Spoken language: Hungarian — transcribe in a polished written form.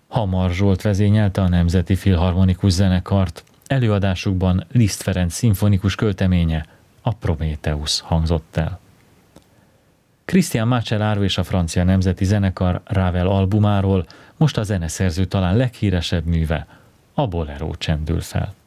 Hamar Zsolt vezényelte a Nemzeti Filharmonikus Zenekart. Előadásukban Liszt Ferenc szimfonikus költeménye, a Prométheusz hangzott el. Christian Macellaro és a Francia Nemzeti Zenekar Ravel albumáról most a zeneszerző talán leghíresebb műve, a Bolero csendül fel.